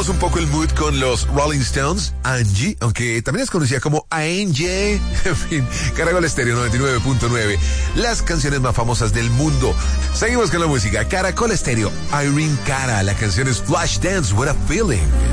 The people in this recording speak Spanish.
Cambiamos un poco el mood con los Rolling Stones, Angie, aunque también es conocida como Angie. En fin, Caracol Estéreo 99.9, las canciones más famosas del mundo. Seguimos con la música. Caracol Estéreo, Irene Cara, la canción es Flashdance, What a Feeling.